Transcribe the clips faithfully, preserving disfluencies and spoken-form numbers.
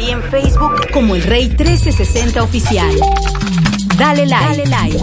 Y en Facebook como El Rey trece sesenta Oficial. Dale like. Dale like.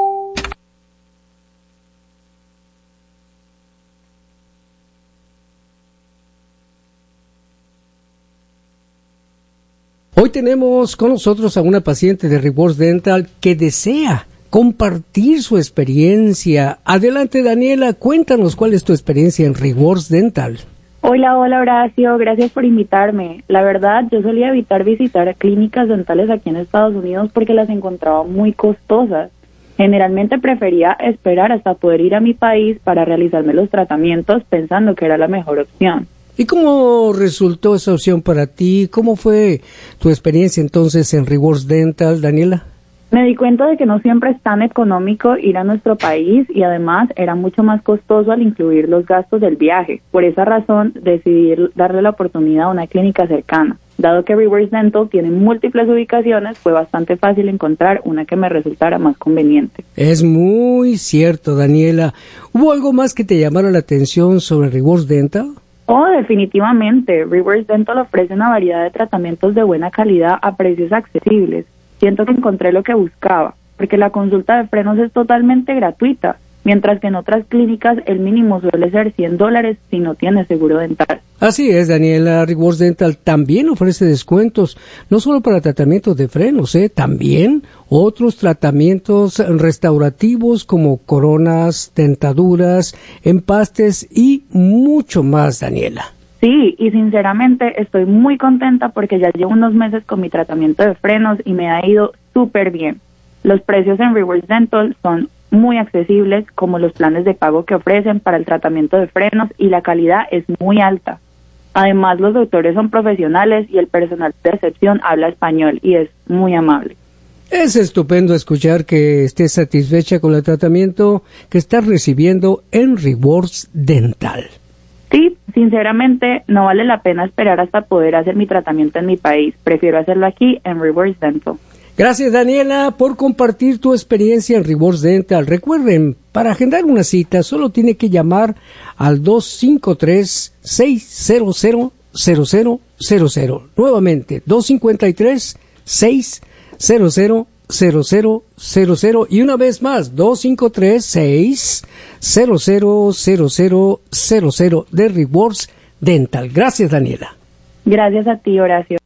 Hoy tenemos con nosotros a una paciente de Rewards Dental que desea compartir su experiencia. Adelante, Daniela, cuéntanos cuál es tu experiencia en Rewards Dental. Hola, hola Horacio, gracias por invitarme. La verdad, yo solía evitar visitar clínicas dentales aquí en Estados Unidos porque las encontraba muy costosas. Generalmente prefería esperar hasta poder ir a mi país para realizarme los tratamientos pensando que era la mejor opción. ¿Y cómo resultó esa opción para ti? ¿Cómo fue tu experiencia entonces en Rewards Dental, Daniela? Me di cuenta de que no siempre es tan económico ir a nuestro país y además era mucho más costoso al incluir los gastos del viaje. Por esa razón decidí darle la oportunidad a una clínica cercana. Dado que Rewards Dental tiene múltiples ubicaciones, fue bastante fácil encontrar una que me resultara más conveniente. Es muy cierto, Daniela. ¿Hubo algo más que te llamara la atención sobre Rewards Dental? Oh, definitivamente. Rewards Dental ofrece una variedad de tratamientos de buena calidad a precios accesibles. Siento que encontré lo que buscaba, porque la consulta de frenos es totalmente gratuita, mientras que en otras clínicas el mínimo suele ser cien dólares si no tienes seguro dental. Así es, Daniela. Rewards Dental también ofrece descuentos, no solo para tratamientos de frenos, ¿eh? También otros tratamientos restaurativos como coronas, dentaduras, empastes y mucho más, Daniela. Sí, y sinceramente estoy muy contenta porque ya llevo unos meses con mi tratamiento de frenos y me ha ido súper bien. Los precios en Rewards Dental son muy accesibles, como los planes de pago que ofrecen para el tratamiento de frenos, y la calidad es muy alta. Además, los doctores son profesionales y el personal de recepción habla español y es muy amable. Es estupendo escuchar que estés satisfecha con el tratamiento que estás recibiendo en Rewards Dental. Sí, sinceramente no vale la pena esperar hasta poder hacer mi tratamiento en mi país. Prefiero hacerlo aquí en Rewards Dental. Gracias, Daniela, por compartir tu experiencia en Rewards Dental. Recuerden, para agendar una cita solo tiene que llamar al dos cinco tres, seis cero cero, cero cero cero cero. Nuevamente, dos cinco tres, seis cero cero, cero cero cero cero. Y una vez más, dos cinco tres, seis cero cero, cero cero cero cero de Rewards Dental. Gracias, Daniela. Gracias a ti, Horacio.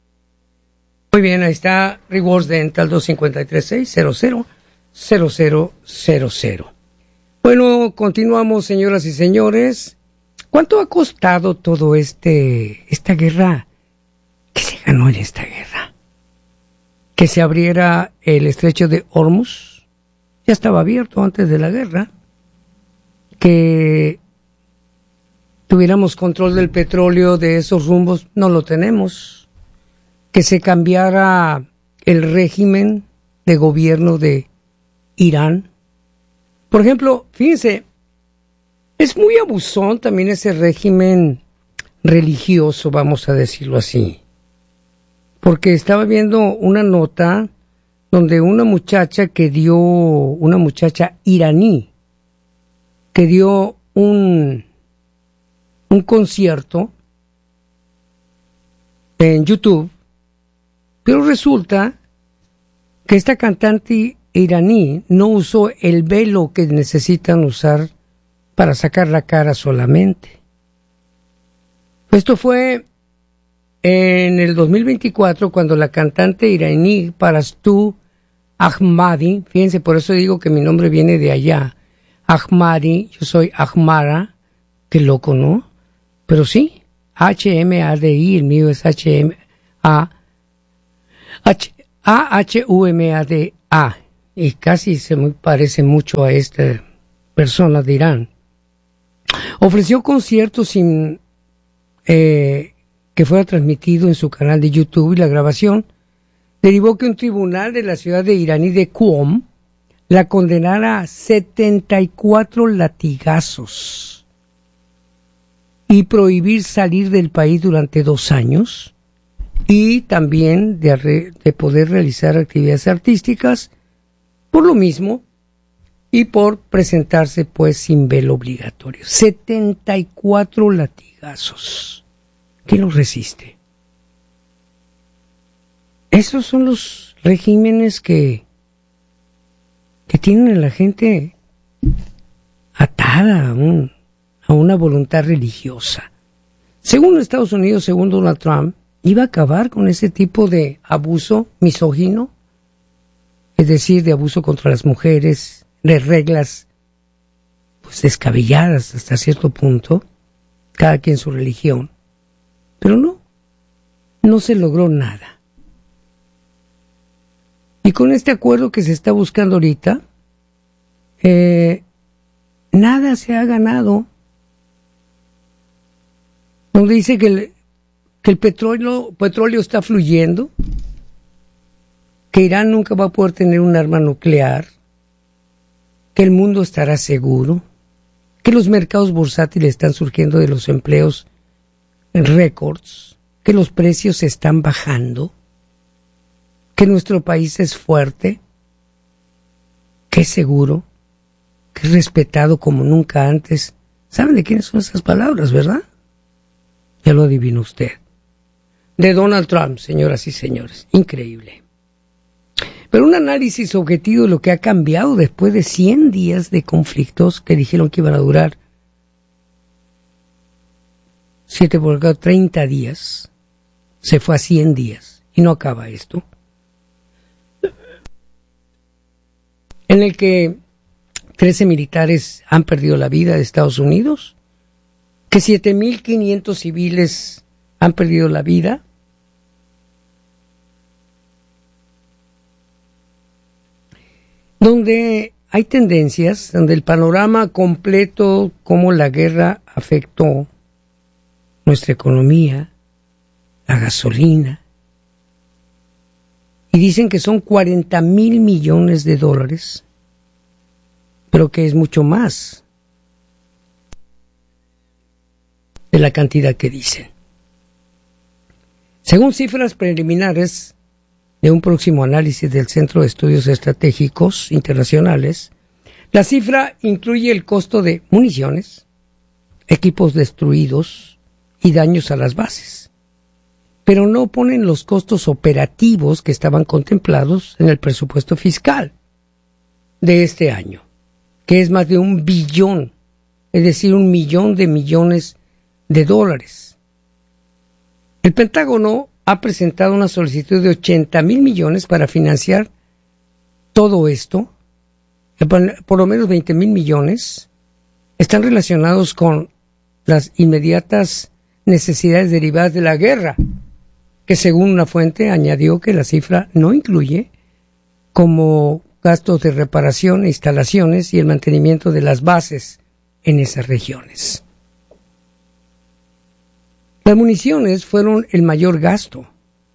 Muy bien, ahí está Rewards Dental, dos cinco tres, seis cero cero, cero cero cero cero. Bueno, continuamos, señoras y señores. ¿Cuánto ha costado todo este, esta guerra? ¿Qué se ganó en esta guerra? Que se abriera el estrecho de Hormuz. Ya estaba abierto antes de la guerra. Que tuviéramos control del petróleo de esos rumbos, no lo tenemos. Que se cambiara el régimen de gobierno de Irán. Por ejemplo, fíjense, es muy abusón también ese régimen religioso, vamos a decirlo así. Porque estaba viendo una nota donde una muchacha que dio, una muchacha iraní, que dio un, un concierto en YouTube. Pero resulta que esta cantante iraní no usó el velo que necesitan usar para sacar la cara solamente. Esto fue en el dos mil veinticuatro cuando la cantante iraní Parastu Ahmadi, fíjense, por eso digo que mi nombre viene de allá, Ahmadi, yo soy Ahmara, qué loco, ¿no? Pero sí, H M A D I, el mío es H M A A H U M A D A, y casi se me parece mucho a esta persona de Irán. Ofreció conciertos sin eh, que fuera transmitido en su canal de YouTube, y la grabación derivó que un tribunal de la ciudad de iraní de Qom la condenara a setenta y cuatro latigazos y prohibir salir del país durante dos años. Y también de, re, de poder realizar actividades artísticas por lo mismo y por presentarse pues sin velo obligatorio. setenta y cuatro latigazos. ¿Quién los resiste? esos son los regímenes que, que tienen a la gente atada a, un, a una voluntad religiosa. Según Estados Unidos, según Donald Trump, iba a acabar con ese tipo de abuso misógino, es decir, de abuso contra las mujeres, de reglas pues descabelladas hasta cierto punto, cada quien su religión. Pero no, no se logró nada. Y con este acuerdo que se está buscando ahorita, eh, nada se ha ganado. Donde dice que el, que el petróleo, petróleo está fluyendo, que Irán nunca va a poder tener un arma nuclear, que el mundo estará seguro, que los mercados bursátiles están surgiendo de los empleos en récords, que los precios están bajando, que nuestro país es fuerte, que es seguro, que es respetado como nunca antes. ¿Saben de quiénes son esas palabras, verdad? Ya lo adivinó usted. De Donald Trump, señoras y señores. Increíble. Pero un análisis objetivo de lo que ha cambiado después de cien días de conflictos que dijeron que iban a durar siete por cada treinta días, se fue a cien días y no acaba esto. En el que trece militares han perdido la vida de Estados Unidos, que siete mil quinientos civiles han perdido la vida, donde hay tendencias, donde el panorama completo, cómo la guerra afectó nuestra economía, la gasolina, y dicen que son cuarenta mil millones de dólares, pero que es mucho más de la cantidad que dicen. Según cifras preliminares de un próximo análisis del Centro de Estudios Estratégicos Internacionales, la cifra incluye el costo de municiones, equipos destruidos y daños a las bases, pero no ponen los costos operativos que estaban contemplados en el presupuesto fiscal de este año, que es más de un billón, es decir, un millón de millones de dólares. El Pentágono ha presentado una solicitud de ochenta mil millones para financiar todo esto. Por lo menos veinte mil millones están relacionados con las inmediatas necesidades derivadas de la guerra, que según una fuente añadió que la cifra no incluye como gastos de reparación e instalaciones y el mantenimiento de las bases en esas regiones. Las municiones fueron el mayor gasto,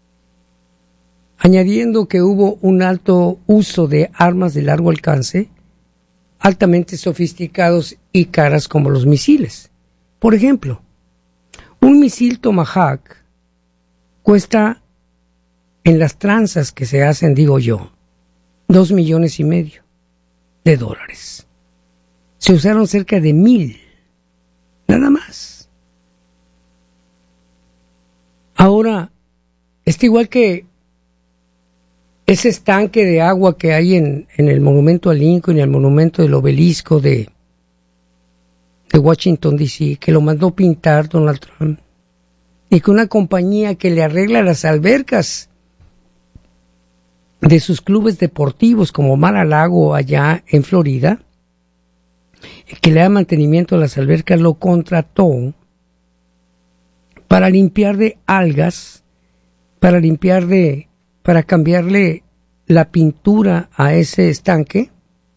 añadiendo que hubo un alto uso de armas de largo alcance, altamente sofisticados y caras como los misiles. Por ejemplo, un misil Tomahawk cuesta, en las tranzas que se hacen, digo yo, dos millones y medio de dólares. Se usaron cerca de mil, nada más. Ahora, está igual que ese estanque de agua que hay en, en el monumento a Lincoln y el monumento del obelisco de, de Washington, D C, que lo mandó pintar Donald Trump, y que una compañía que le arregla las albercas de sus clubes deportivos como Mar-a-Lago allá en Florida, que le da mantenimiento a las albercas, lo contrató para limpiar de algas, para limpiar de, para cambiarle la pintura a ese estanque.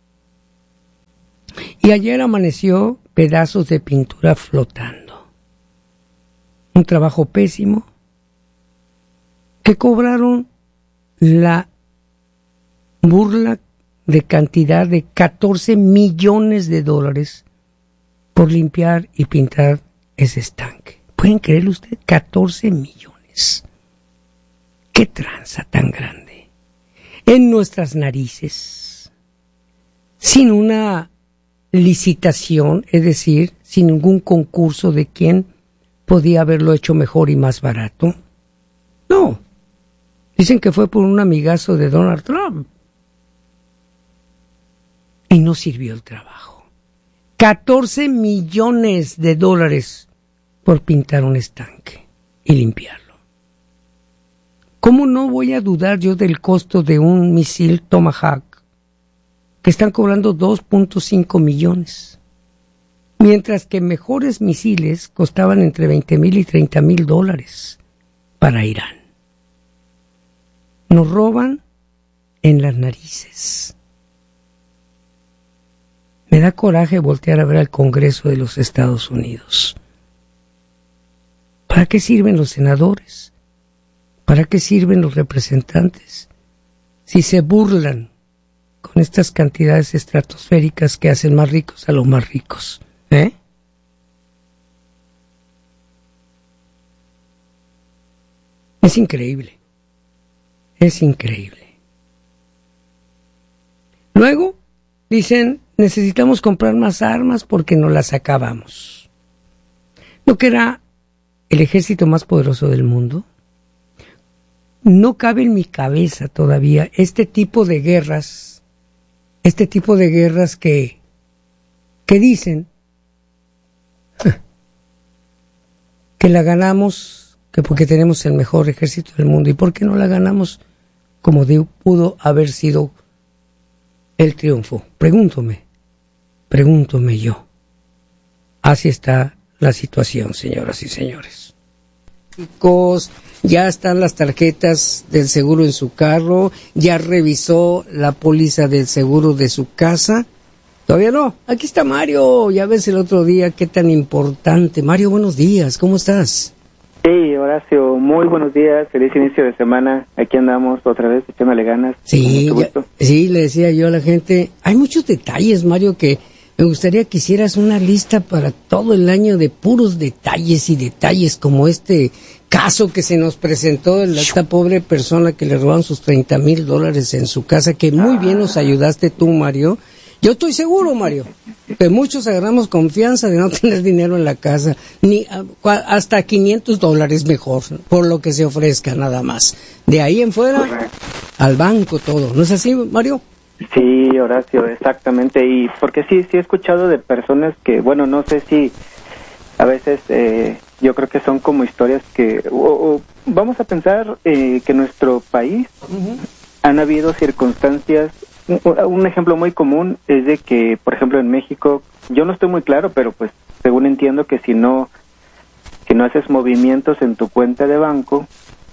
Y ayer amaneció pedazos de pintura flotando. Un trabajo pésimo, que cobraron la burla de cantidad de catorce millones de dólares por limpiar y pintar ese estanque. ¿Pueden creerlo usted? catorce millones. ¡Qué tranza tan grande! En nuestras narices, sin una licitación, es decir, sin ningún concurso de quién podía haberlo hecho mejor y más barato. No, Dicen que fue por un amigazo de Donald Trump. Y no sirvió el trabajo. catorce millones de dólares por pintar un estanque y limpiarlo. ¿Cómo no voy a dudar yo del costo de un misil Tomahawk que están cobrando dos punto cinco millones? Mientras que mejores misiles costaban entre veinte mil y treinta mil dólares para Irán. Nos roban en las narices. Me da coraje voltear a ver al Congreso de los Estados Unidos. ¿Para qué sirven los senadores? ¿Para qué sirven los representantes? Si se burlan con estas cantidades estratosféricas que hacen más ricos a los más ricos. ¿Eh? Es increíble. Es increíble. Luego, dicen, necesitamos comprar más armas porque no las acabamos. ¿No que era el ejército más poderoso del mundo? No cabe en mi cabeza todavía este tipo de guerras, este tipo de guerras que, que dicen que la ganamos, que porque tenemos el mejor ejército del mundo. ¿Y por qué no la ganamos como de, pudo haber sido el triunfo? Pregúntome, pregúntome yo. Así está la situación, señoras y señores. Chicos, ya están las tarjetas del seguro en su carro, ya revisó la póliza del seguro de su casa. Todavía no. Aquí está Mario. Ya ves el otro día qué tan importante. Mario, buenos días. ¿Cómo estás? Sí, Horacio, muy buenos días. Feliz inicio de semana. Aquí andamos otra vez echándole ganas. Sí, ya, sí, le decía yo a la gente. Hay muchos detalles, Mario, que me gustaría que hicieras una lista para todo el año de puros detalles y detalles como este caso que se nos presentó de esta pobre persona que le robaron sus treinta mil dólares en su casa, que muy bien nos ayudaste tú, Mario. Yo estoy seguro, Mario, que muchos agarramos confianza de no tener dinero en la casa, ni hasta quinientos dólares mejor, por lo que se ofrezca nada más. De ahí en fuera, correcto, al banco todo. ¿No es así, Mario? Sí, Horacio, exactamente. Y porque sí, sí he escuchado de personas que, bueno, no sé si a veces eh, yo creo que son como historias que, o, o vamos a pensar eh, que en nuestro país uh-huh. han habido circunstancias. Un ejemplo muy común es de que, por ejemplo, en México, yo no estoy muy claro, pero pues según entiendo que si no, si no haces movimientos en tu cuenta de banco,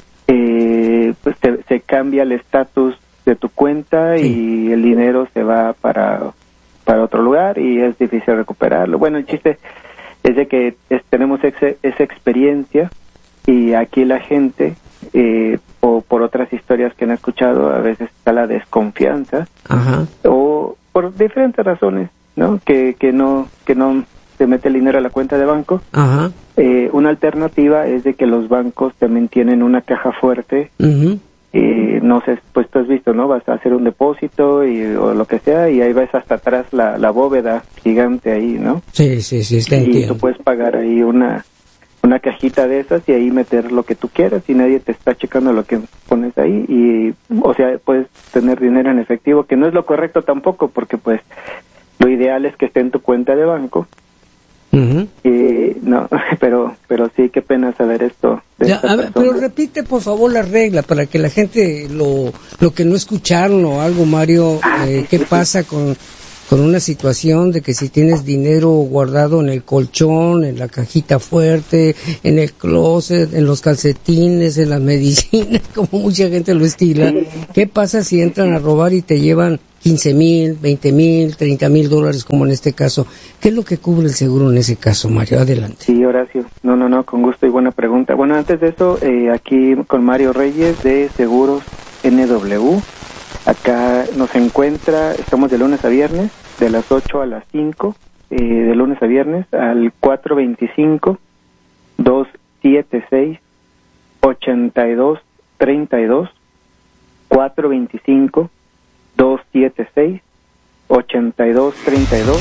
eh, pues te, se cambia el estatus de tu cuenta, sí, y el dinero se va para, para otro lugar y es difícil recuperarlo. Bueno, el chiste es de que es, tenemos ex, esa experiencia y aquí la gente... Eh, o por otras historias que han escuchado, a veces está la desconfianza. Ajá. O por diferentes razones, ¿no? Que que no que no se mete el dinero a la cuenta de banco. Ajá. Eh, una alternativa es de que los bancos también tienen una caja fuerte. Uh-huh. Eh, no sé, pues tú has visto, ¿no? Vas a hacer un depósito y o lo que sea y ahí ves hasta atrás la, la bóveda gigante ahí, ¿no? Sí, sí, sí, está entiendo. Y tú puedes pagar ahí una una cajita de esas y ahí meter lo que tú quieras y nadie te está checando lo que pones ahí y, o sea, puedes tener dinero en efectivo, que no es lo correcto tampoco, porque pues lo ideal es que esté en tu cuenta de banco. Uh-huh. Y no, pero pero sí, qué pena saber esto de ya, a ver, pero repite por favor la regla para que la gente lo lo que no escucharon o algo, Mario. Ah, eh, qué sí, pasa sí. con con una situación de que si tienes dinero guardado en el colchón, en la cajita fuerte, en el closet, en los calcetines, en las medicinas, como mucha gente lo estila, ¿qué pasa si entran a robar y te llevan quince mil, veinte mil, treinta mil dólares, como en este caso? ¿Qué es lo que cubre el seguro en ese caso, Mario? Adelante. Sí, Horacio. No, no, no, con gusto y buena pregunta. Bueno, antes de eso, eh, aquí con Mario Reyes de Seguros N W. Acá nos encuentra, estamos de lunes a viernes, de las ocho a las cinco, eh, de lunes a viernes, al cuatro veinticinco, dos setenta y seis, ochenta y dos treinta y dos, cuatro veinticinco, dos setenta y seis, ochenta y dos treinta y dos.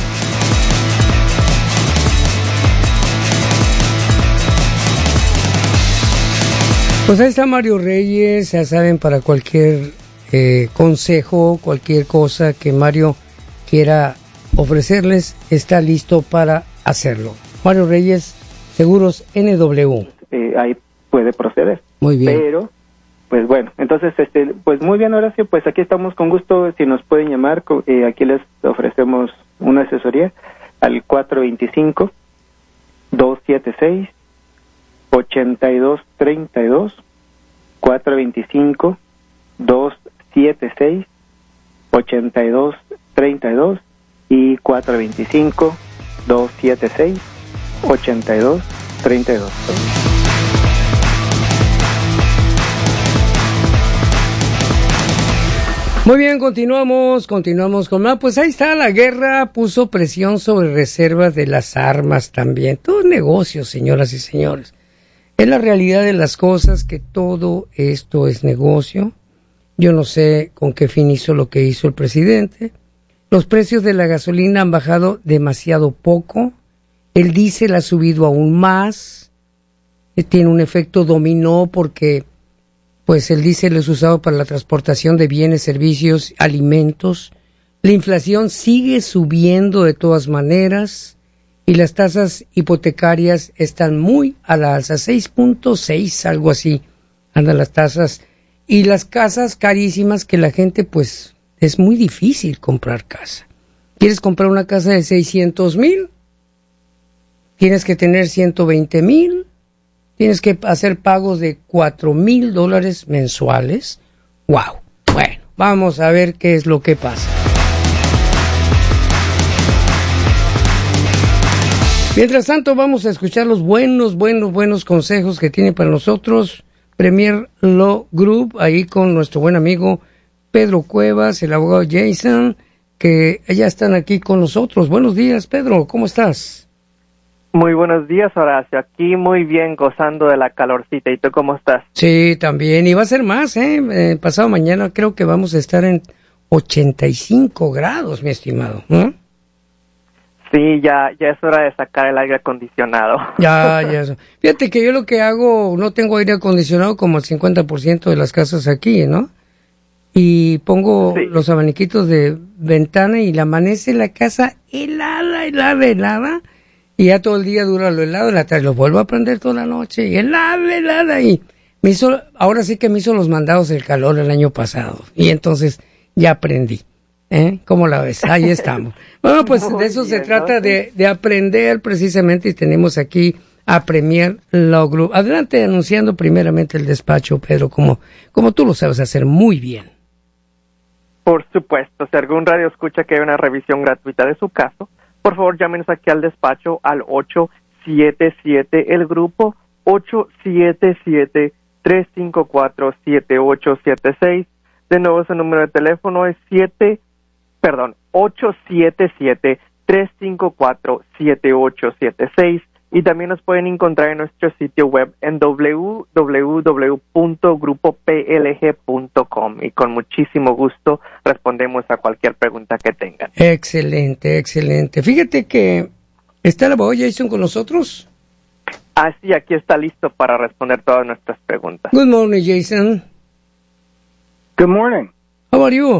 Pues ahí está Mario Reyes, ya saben, para cualquier eh, consejo, cualquier cosa que Mario quiera ofrecerles, está listo para hacerlo. Mario Reyes, Seguros N W. Eh, ahí puede proceder. Muy bien. Pero, pues bueno, entonces, este, pues muy bien, Horacio, pues aquí estamos con gusto, si nos pueden llamar, eh, aquí les ofrecemos una asesoría al cuatro dos cinco, dos siete seis, ocho dos tres dos, cuatro dos cinco, dos siete seis, ocho dos tres dos y cuatro dos cinco, dos siete seis, ocho dos tres dos. Muy bien, continuamos, continuamos con más. Pues ahí está, la guerra puso presión sobre reservas de las armas también. Todo es negocio, señoras y señores. Es la realidad de las cosas que todo esto es negocio. Yo no sé con qué fin hizo lo que hizo el presidente. Los precios de la gasolina han bajado demasiado poco. El diésel ha subido aún más. Tiene un efecto dominó porque pues el diésel es usado para la transportación de bienes, servicios, alimentos. La inflación sigue subiendo de todas maneras y las tasas hipotecarias están muy a la alza, seis punto seis, algo así, andan las tasas. Y las casas carísimas que la gente, pues, es muy difícil comprar casa. ¿Quieres comprar una casa de seiscientos mil? Tienes que tener ciento veinte mil. Tienes que hacer pagos de cuatro mil dólares mensuales. ¡Wow! Bueno, vamos a ver qué es lo que pasa. Mientras tanto, vamos a escuchar los buenos, buenos, buenos consejos que tiene para nosotros Premier Law Group, ahí con nuestro buen amigo Pedro Cuevas, el abogado Jason, que ya están aquí con nosotros. Buenos días, Pedro, ¿cómo estás? Muy buenos días, Horacio. Aquí muy bien, gozando de la calorcita. ¿Y tú cómo estás? Sí, también. Y va a ser más, ¿eh? eh pasado mañana creo que vamos a estar en ochenta y cinco grados, mi estimado. ¿eh? Sí, ya, ya es hora de sacar el aire acondicionado. Ya, ya. Fíjate que yo lo que hago, no tengo aire acondicionado como el cincuenta por ciento de las casas aquí, ¿no? Y pongo sí. los abaniquitos de ventana y la amanece la casa helada, helada, helada. Y ya todo el día dura lo helado, en la tarde lo vuelvo a prender toda la noche, y helada, helada, y me hizo, ahora sí que me hizo los mandados del calor el año pasado, y entonces ya aprendí, ¿eh? ¿Cómo la ves? Ahí estamos. Bueno, pues de eso se trata, de, de aprender precisamente, y tenemos aquí a Premier Law Group. Adelante, anunciando primeramente el despacho, Pedro, como, como tú lo sabes hacer muy bien. Por supuesto, si algún radio escucha que hay una revisión gratuita de su caso, por favor, llámenos aquí al despacho al ocho siete siete, el grupo ocho siete siete, tres cinco cuatro, siete ocho siete seis. De nuevo, su número de teléfono es siete, perdón, ocho siete siete, tres cinco cuatro, siete ocho siete seis. Y también nos pueden encontrar en nuestro sitio web en doble u doble u doble u punto grupo p l g punto com y con muchísimo gusto respondemos a cualquier pregunta que tengan. Excelente, excelente. Fíjate que está el abogado Jason con nosotros. Ah, sí, aquí está listo para responder todas nuestras preguntas. Good morning, Jason. Good morning. How are you?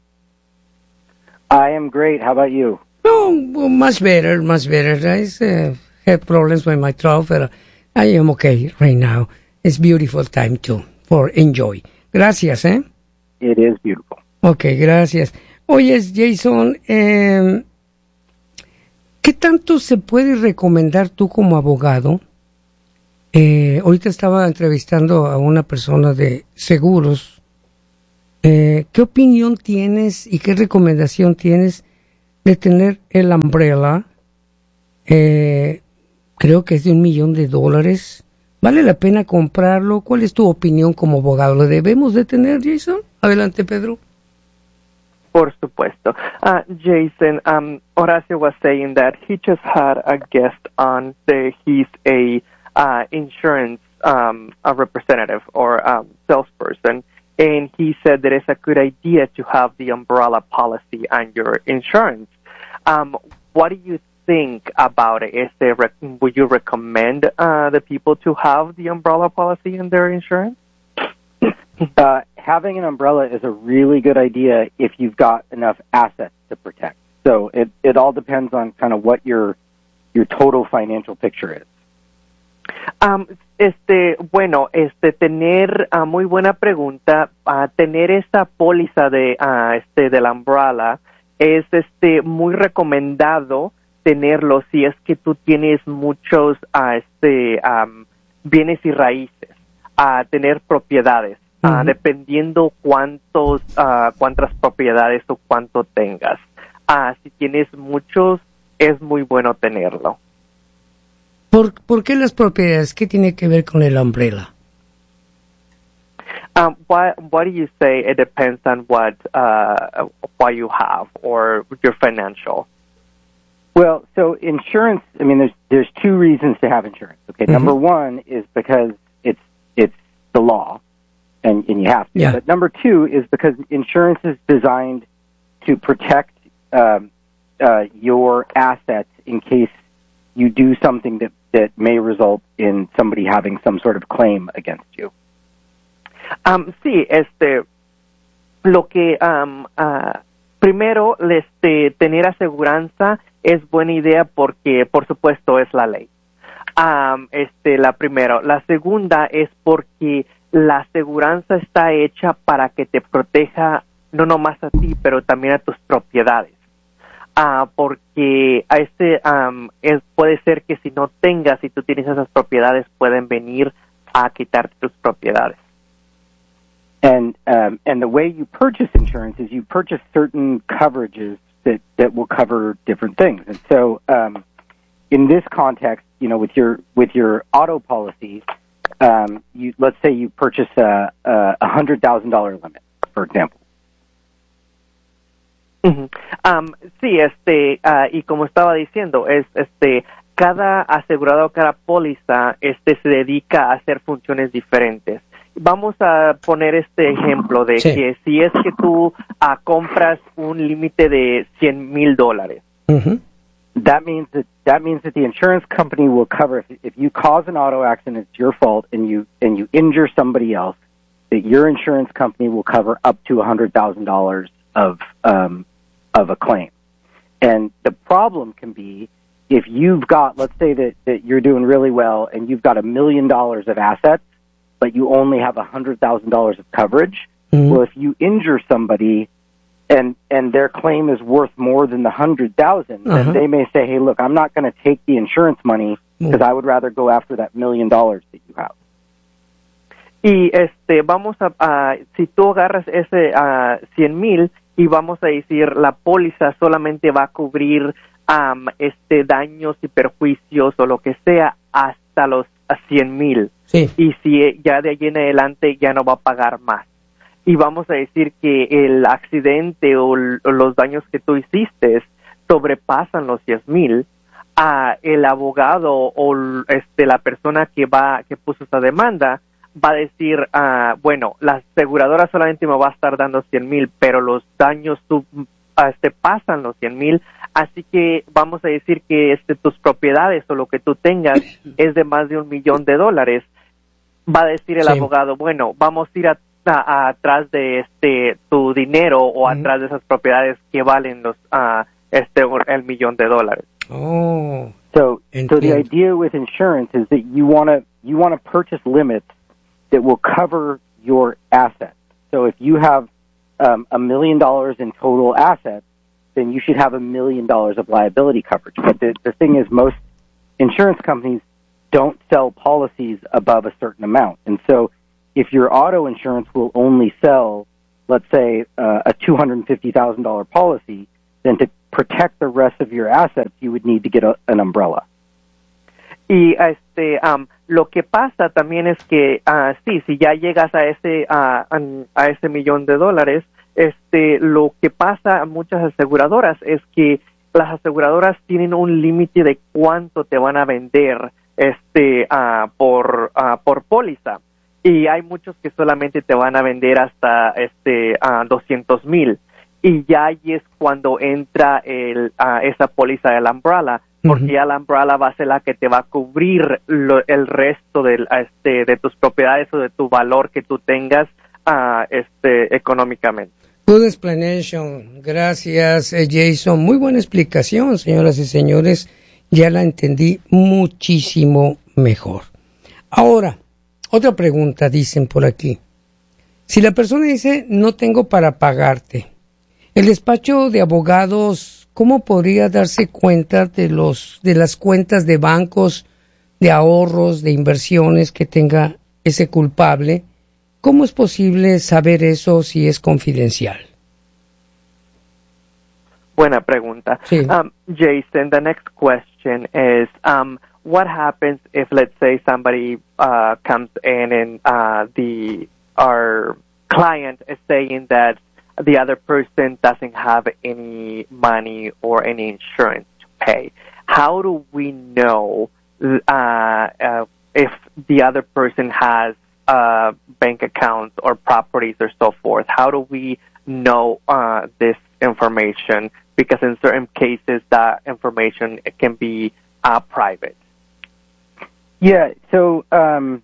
I am great. How about you? Oh, well, much better, much better. I uh, had problems with my throat, but I am okay right now. It's beautiful time too for enjoy. Gracias, ¿eh? It is beautiful. Okay, gracias. Oye, Jason, eh, ¿qué tanto se puede recomendar tú como abogado? Eh, ahorita estaba entrevistando a una persona de seguros. Eh, ¿Qué opinión tienes y qué recomendación tienes de tener el umbrella? Eh, creo que es de un millón de dólares. ¿Vale la pena comprarlo? ¿Cuál es tu opinión como abogado? ¿Lo debemos de tener, Jason? Adelante, Pedro. Por supuesto. Uh, Jason, um, Horacio was saying that he just had a guest on. The, he's a uh, insurance um, a representative or um, salesperson, and he said that it's a good idea to have the umbrella policy on your insurance. Um, what do you think about it? Este, rec- would you recommend uh, the people to have the umbrella policy in their insurance? Uh, having an umbrella is a really good idea if you've got enough assets to protect. So it, it all depends on kind of what your your total financial picture is. Um, este, bueno, este, tener, uh, muy buena pregunta, uh, tener esta póliza de, uh, este, de la umbrella es, este, muy recomendado tenerlo si es que tú tienes muchos, uh, este, um, bienes y raíces, a uh, tener propiedades. Uh, dependiendo cuántos, uh, cuántas propiedades o cuánto tengas. Uh, si tienes muchos, es muy bueno tenerlo. ¿Por, ¿Por qué las propiedades? ¿Qué tiene que ver con el umbrella? Um, why, why do you say it depends on what, uh, what you have or your financial? Well, so insurance, I mean, there's there's two reasons to have insurance. Okay, mm-hmm. Number one is because it's it's the law. And, and you have to. Yeah. But number two is because insurance is designed to protect um, uh, your assets in case you do something that, that may result in somebody having some sort of claim against you. Um, sí, este, lo que um, uh, primero, este, tener aseguranza es buena idea porque, por supuesto, es la ley. Um, este, la primera. La segunda es porque la aseguranza está hecha para que te proteja no nomás a ti, pero también a tus propiedades. Uh, porque a este um, es, puede ser que si no tengas, si tú tienes esas propiedades, pueden venir a quitarte tus propiedades. And um, and the way you purchase insurance is you purchase certain coverages that, that will cover different things. And so um, in this context, you know, with your with your auto policy, Um, you, let's say you purchase a, a one hundred thousand dollars limit, for example. Uh-huh. Um, sí, este, uh, y como estaba diciendo, es, este, cada asegurado, cada póliza, este, se dedica a hacer funciones diferentes. Vamos a poner este ejemplo de sí. que si es que tú uh, compras un límite de cien mil dólares. Uh-huh. That means that that means that the insurance company will cover if, if you cause an auto accident, it's your fault, and you and you injure somebody else, that your insurance company will cover up to a hundred thousand dollars of um, of a claim. And the problem can be if you've got, let's say that, that you're doing really well and you've got a million dollars of assets, but you only have a hundred thousand dollars of coverage. Mm-hmm. Well, if you injure somebody and and their claim is worth more than the hundred thousand, uh-huh. then they may say, "Hey, look, I'm not going to take the insurance money because I would rather go after that million dollars that you have." Y este, vamos a, a si tú agarras ese uh, cien mil y vamos a decir la póliza solamente va a cubrir um, este daños y perjuicios o lo que sea hasta los cien mil. Sí. Y si ya de allí en adelante ya no va a pagar más. Y vamos a decir que el accidente o, l- o los daños que tú hiciste sobrepasan los diez mil, uh, el abogado o l- este la persona que va que puso esa demanda va a decir, uh, bueno, la aseguradora solamente me va a estar dando cien mil, pero los daños sub, uh, este pasan los cien mil, así que vamos a decir que este tus propiedades o lo que tú tengas es de más de un millón de dólares. Va a decir el sí. abogado, bueno, vamos a ir a A, a, atrás de este tu dinero o mm-hmm. atrás de esas propiedades que valen los uh, este el millón de dólares. Oh, so so the idea with insurance is that you want to you want to purchase limits that will cover your assets. So if you have um, a million dollars in total assets, then you should have a million dollars of liability coverage. But the the thing is, most insurance companies don't sell policies above a certain amount, and so if your auto insurance will only sell, let's say, uh, a two hundred fifty thousand dollars policy, then to protect the rest of your assets, you would need to get a, an umbrella. Y este, um, lo que pasa también es que, uh, sí, si ya llegas a ese, uh, a ese millón de dólares, este, lo que pasa a muchas aseguradoras es que las aseguradoras tienen un límite de cuánto te van a vender, este, uh, por, uh, por póliza. Y hay muchos que solamente te van a vender hasta este uh, doscientos mil. Y ya ahí es cuando entra el, uh, esa póliza del umbrella, porque Ujú. ya la umbrella va a ser la que te va a cubrir lo- el resto del, este, de tus propiedades o de tu valor que tú tengas uh, este, económicamente. Good explanation. Gracias, eh, Jason. Muy buena explicación, señoras y señores. Ya la entendí muchísimo mejor. Ahora, otra pregunta dicen por aquí. Si la persona dice, no tengo para pagarte, el despacho de abogados, ¿cómo podría darse cuenta de los, de las cuentas de bancos, de ahorros, de inversiones que tenga ese culpable? ¿Cómo es posible saber eso si es confidencial? Buena pregunta. Sí. Um, Jason, the next question is, um, what happens if, let's say, somebody uh, comes in and uh, the our client is saying that the other person doesn't have any money or any insurance to pay? How do we know uh, uh, if the other person has uh, bank accounts or properties or so forth? How do we know uh, this information? Because in certain cases, that information can be uh, private. Yeah, so um,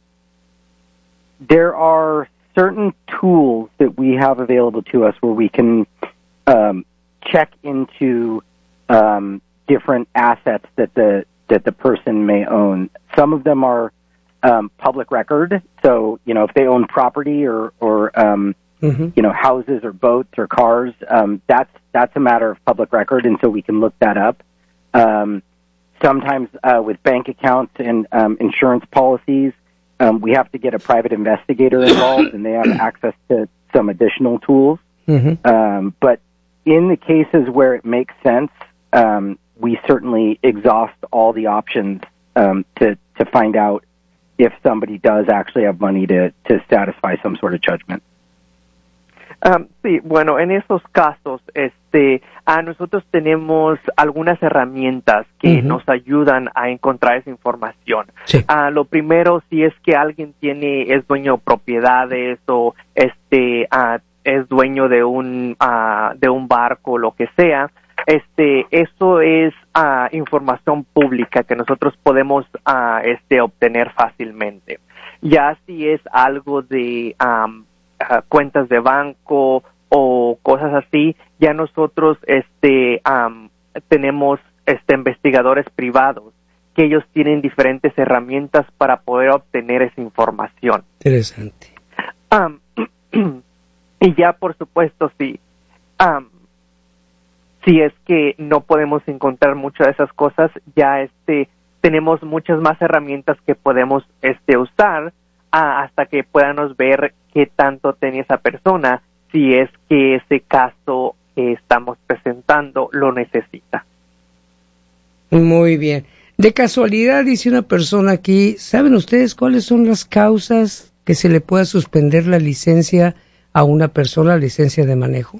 there are certain tools that we have available to us where we can um, check into um, different assets that the that the person may own. Some of them are um, public record, so you know if they own property or or um, Mm-hmm. you know houses or boats or cars, um, that's that's a matter of public record, and so we can look that up. Um, sometimes uh, with bank accounts and um, insurance policies, um, we have to get a private investigator involved, and they have access to some additional tools. Mm-hmm. Um, but in the cases where it makes sense, um, we certainly exhaust all the options um, to to find out if somebody does actually have money to to satisfy some sort of judgment. Um, sí, bueno, en esos casos, este, a nosotros tenemos algunas herramientas que Uh-huh. nos ayudan a encontrar esa información. Sí. Ah, lo primero, si es que alguien tiene, es dueño de propiedades o este, ah, es dueño de un, ah, de un barco, lo que sea, este, eso es ah, información pública que nosotros podemos ah, este, obtener fácilmente. Ya si es algo de um, Uh, cuentas de banco o cosas así, ya nosotros este um, tenemos este investigadores privados que ellos tienen diferentes herramientas para poder obtener esa información. Interesante. Um, y ya por supuesto si um, si es que no podemos encontrar muchas de esas cosas, ya este tenemos muchas más herramientas que podemos este usar uh, hasta que podamos ver qué tanto tiene esa persona, si es que ese caso que estamos presentando lo necesita. Muy bien. De casualidad, dice una persona aquí, ¿saben ustedes cuáles son las causas que se le pueda suspender la licencia a una persona, licencia de manejo?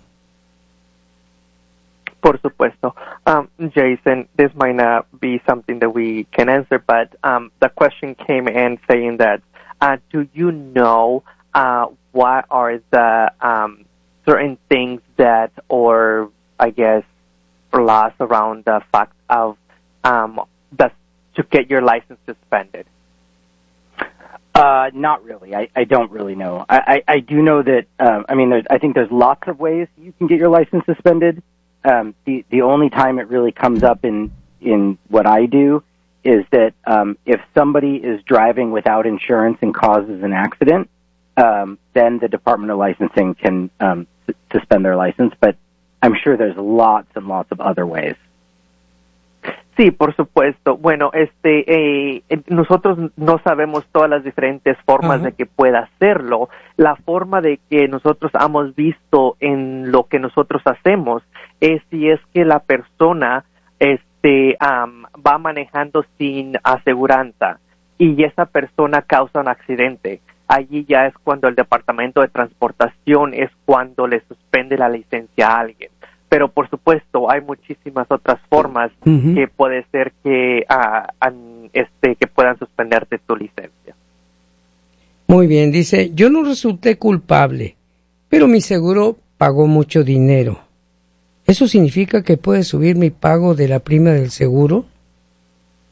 Por supuesto. Um, Jason, this might not be something that we can answer, but um, the question came in saying that, uh, do you know Uh, what are the um, certain things that, or I guess, laws around the fact of um, the, to get your license suspended? Uh, not really. I, I don't really know. I, I, I do know that, um, I mean, there's, I think there's lots of ways you can get your license suspended. Um, the, the only time it really comes up in, in what I do is that um, if somebody is driving without insurance and causes an accident, Um, then the Department of Licensing can um, s- suspend their license, but I'm sure there's lots and lots of other ways. Sí, por supuesto. Bueno, este, eh, nosotros no sabemos todas las diferentes formas Uh-huh. de que pueda hacerlo. La forma de que nosotros hemos visto en lo que nosotros hacemos es si es que la persona, este, um, va manejando sin aseguranza y esa persona causa un accidente. Allí ya es cuando el Departamento de Transportación es cuando le suspende la licencia a alguien. Pero por supuesto hay muchísimas otras formas Uh-huh. que puede ser que uh, an, este que puedan suspenderte tu licencia. Muy bien, dice, yo no resulté culpable, pero mi seguro pagó mucho dinero. ¿Eso significa que puede subir mi pago de la prima del seguro?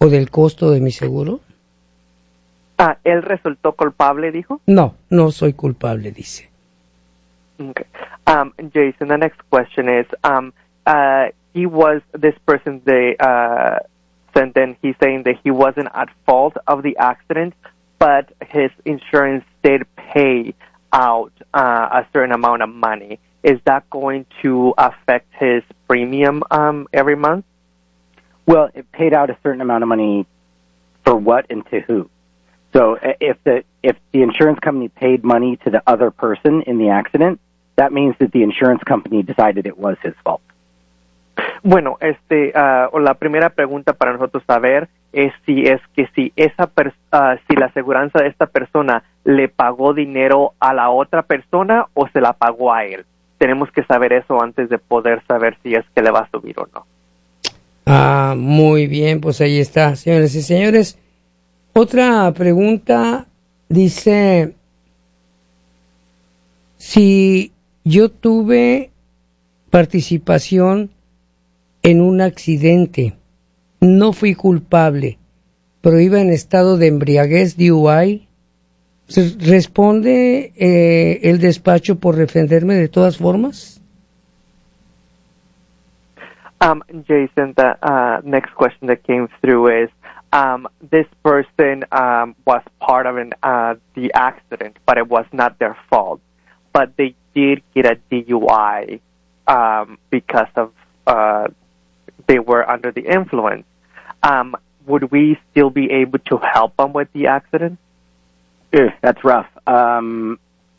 o del costo de mi seguro? Ah, ¿él resultó culpable, dijo? No, no soy culpable, dice. Okay. Um, Jason, the next question is, um, uh, he was, this person, they, uh, sent in, he's saying that he wasn't at fault of the accident, but his insurance did pay out uh, a certain amount of money. Is that going to affect his premium um, every month? Well, it paid out a certain amount of money for what and to who. So if the if the insurance company paid money to the other person in the accident, that means that the insurance company decided it was his fault. Bueno, este, uh, la primera pregunta para nosotros saber es si es que si esa per, uh, si la aseguranza de esta persona le pagó dinero a la otra persona o se la pagó a él. Tenemos que saber eso antes de poder saber si es que le va a subir o no. Ah, muy bien, pues ahí está, señores y señores. Otra pregunta dice, si yo tuve participación en un accidente, no fui culpable, pero iba en estado de embriaguez, D U I, ¿responde eh, el despacho por defenderme de todas formas? Um, Jason, the uh, next question that came through is, um, this person um, was part of an, uh, the accident, but it was not their fault. But they did get a D U I um, because of uh, they were under the influence. Um, would we still be able to help them with the accident? Ugh, that's rough. Um,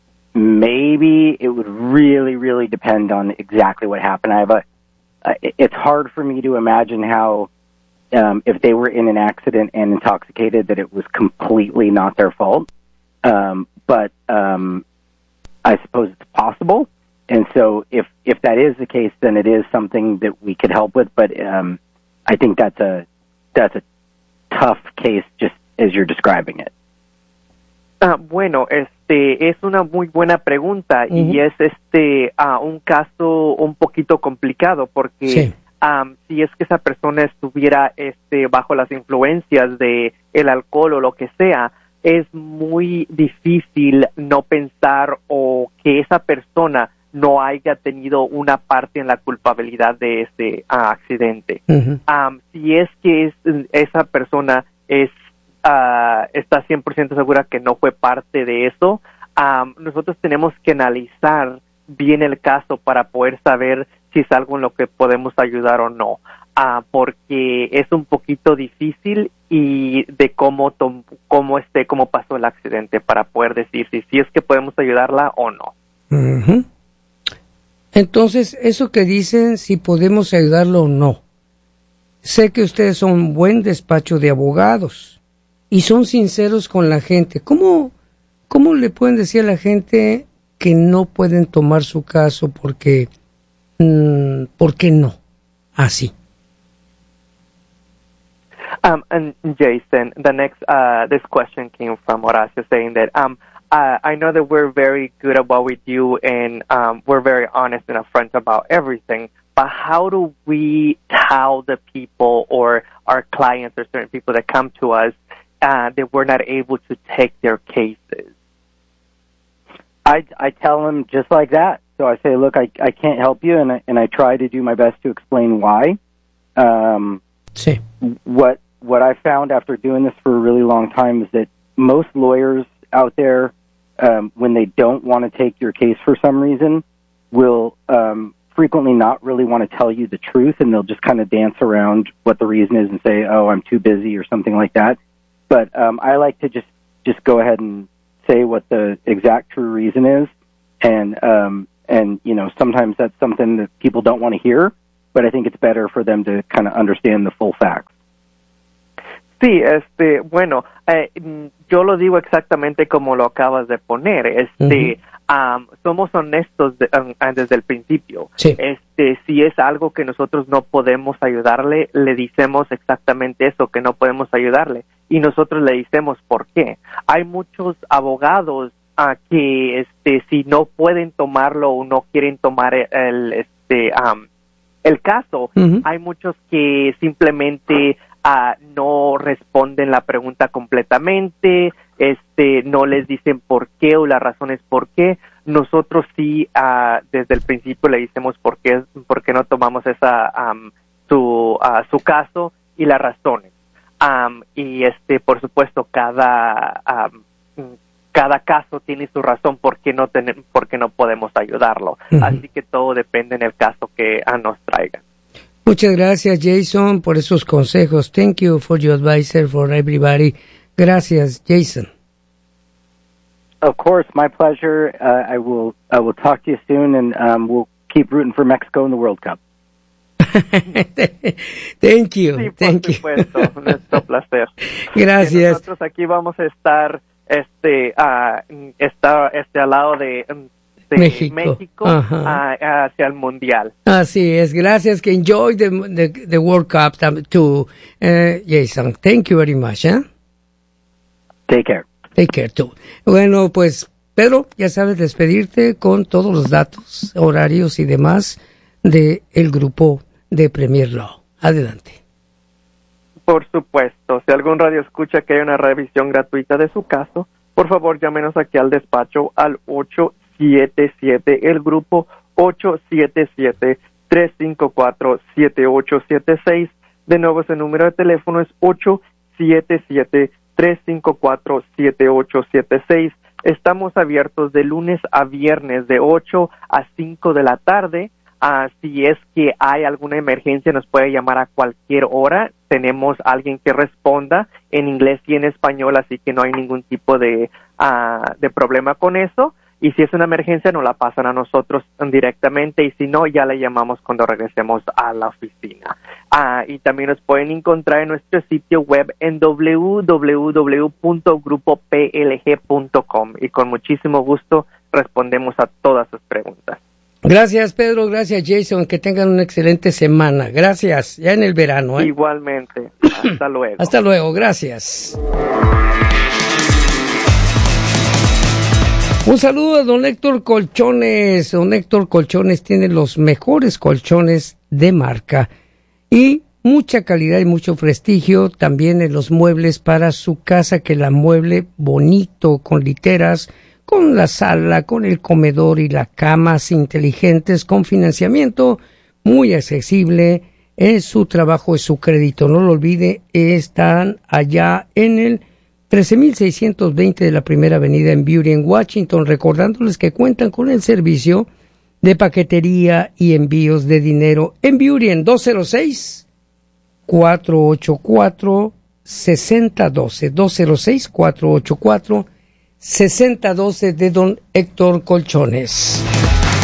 maybe it would really, really depend on exactly what happened. I have a. Uh, it's hard for me to imagine how, um, if they were in an accident and intoxicated, that it was completely not their fault. Um, but um, I suppose it's possible. And so if, if that is the case, then it is something that we could help with. But um, I think that's a that's a tough case, just as you're describing it. Ah, bueno, este es una muy buena pregunta uh-huh. y es este uh, un caso un poquito complicado porque sí. um, si es que esa persona estuviera este bajo las influencias de el alcohol o lo que sea, es muy difícil no pensar o que esa persona no haya tenido una parte en la culpabilidad de ese uh, accidente. Uh-huh. Um, si es que es, esa persona es Uh, está cien por ciento segura que no fue parte de eso, um, nosotros tenemos que analizar bien el caso para poder saber si es algo en lo que podemos ayudar o no, uh, porque es un poquito difícil y de cómo tom- cómo este cómo pasó el accidente para poder decir si, si es que podemos ayudarla o no. Uh-huh. Entonces, eso que dicen, si podemos ayudarlo o no. Sé que ustedes son un buen despacho de abogados y son sinceros con la gente. ¿Cómo, cómo le pueden decir a la gente que no pueden tomar su caso porque, mmm, ¿por qué no? Así. Um, and Jason, the next, uh, this question came from Horacio saying that, um, uh, I know that we're very good at what we do and, um, we're very honest and upfront about everything, but how do we tell the people or our clients or certain people that come to us Uh, that we're not able to take their cases? I, I tell them just like that. So I say, look, I, I can't help you, and I, and I try to do my best to explain why. Um, sí. What what I found after doing this for a really long time is that most lawyers out there, um, when they don't want to take your case for some reason, will um, frequently not really want to tell you the truth, and they'll just kind of dance around what the reason is and say, oh, I'm too busy or something like that. But um, I like to just, just go ahead and say what the exact true reason is, and um, and you know sometimes that's something that people don't want to hear, but I think it's better for them to kind of understand the full facts. Sí, este, bueno, eh, yo lo digo exactamente como lo acabas de poner. Este, uh-huh. um, somos honestos de, um, desde el principio. Sí. Este, si es algo que nosotros no podemos ayudarle, le decimos exactamente eso, que no podemos ayudarle. Y nosotros le decimos por qué. Hay muchos abogados uh, que, este, si no pueden tomarlo o no quieren tomar el, este, um, el caso, uh-huh. hay muchos que simplemente uh, no responden la pregunta completamente, este, no les dicen por qué o las razones por qué. Nosotros sí, uh, desde el principio le decimos por qué, por qué no tomamos esa, um, su, uh, su caso y las razones. Um, y este, por supuesto, cada, um, cada caso tiene su razón por qué no ten, por qué no podemos ayudarlo. Uh-huh. Así que todo depende en el caso que uh, nos traigan. Muchas gracias, Jason, por esos consejos. Thank you for your advice for everybody. Gracias, Jason. Of course, my pleasure. Uh, I will I will talk to you soon, and um, we'll keep rooting for Mexico in the World Cup. Thank you. Sí, Thank por supuesto, you. nuestro placer. Gracias. Nosotros aquí vamos a estar este uh, está este al lado de, de México, México uh, hacia el mundial. Así es. Gracias. Que enjoy the the, the World Cup too, uh, Jason. Thank you very much. ¿eh? Take care. Take care too. Bueno, pues Pedro, ya sabes, despedirte con todos los datos, horarios y demás de el grupo de Premier Law. Adelante. Por supuesto, si algún radio escucha que hay una revisión gratuita de su caso, por favor llámenos aquí al despacho al ocho siete siete, el grupo ocho siete siete, tres cinco cuatro, siete ocho siete seis. De nuevo, ese número de teléfono es ocho siete siete, tres cinco cuatro, siete ocho siete seis. Estamos abiertos de lunes a viernes de ocho a cinco de la tarde. Uh, si es que hay alguna emergencia, nos puede llamar a cualquier hora. Tenemos alguien que responda en inglés y en español, así que no hay ningún tipo de, uh, de problema con eso. Y si es una emergencia, nos la pasan a nosotros directamente, y si no, ya le llamamos cuando regresemos a la oficina. Uh, y también nos pueden encontrar en nuestro sitio web en doble u doble u doble u punto grupo p l g punto com, y con muchísimo gusto respondemos a todas sus preguntas. Gracias, Pedro. Gracias, Jason. Que tengan una excelente semana. Gracias. Ya en el verano, ¿eh? Igualmente. Hasta luego. Hasta luego. Gracias. Un saludo a don Héctor Colchones. Don Héctor Colchones tiene los mejores colchones de marca y mucha calidad y mucho prestigio también en los muebles para su casa, que la mueble bonito, con literas, con la sala, con el comedor y la camas inteligentes, con financiamiento muy accesible. Es su trabajo, es su crédito. No lo olvide, están allá en el trece mil seiscientos veinte de la Primera Avenida en Beauty, en Washington, recordándoles que cuentan con el servicio de paquetería y envíos de dinero en Beauty en dos cero seis, cuatro ocho cuatro, seis cero uno dos, dos cero seis, cuatro ocho cuatro, seis cero uno dos de don Héctor Colchones.